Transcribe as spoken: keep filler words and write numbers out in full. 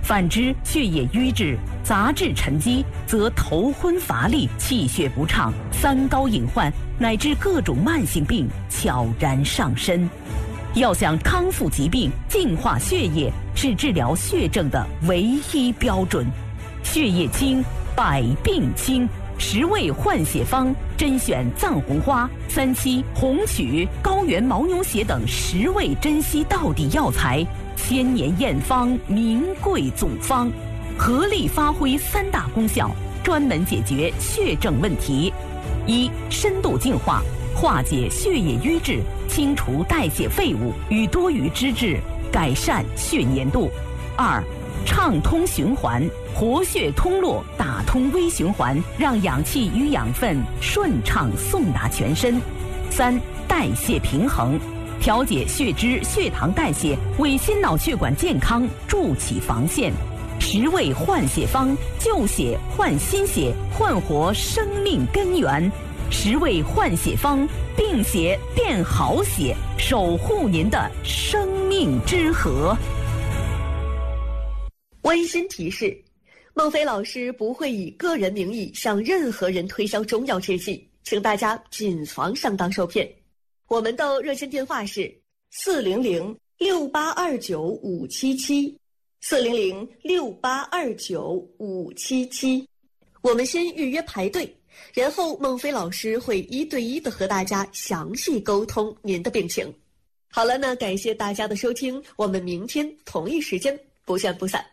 反之，血液瘀滞、杂质沉积，则头昏乏力、气血不畅、三高隐患乃至各种慢性病悄然上身。要想康复疾病、净化血液，是治疗血症的唯一标准。血液清，百病清。十味换血方甄选藏红花、三七、红曲、高原牦牛血等十味珍稀道地药材，千年验方，名贵总方，合力发挥三大功效，专门解决血症问题：一、深度净化，化解血液瘀滞，清除代谢废物与多余脂质，改善血粘度；二、畅通循环，活血通络，打通微循环，让氧气与养分顺畅送达全身；三、代谢平衡，调节血脂、血糖代谢，为心脑血管健康筑起防线。十味换血方，旧血换新血，焕活生命根源。十味换血方，病血变好血，守护您的生命之河。 温馨提示：孟非老师不会以个人名义向任何人推销中药制剂，请大家谨防上当受骗。我们的热线电话是四零零六八二九五七七，四零零六八二九五七七。我们先预约排队，然后孟非老师会一对一的和大家详细沟通您的病情。好了，那感谢大家的收听，我们明天同一时间不见不散。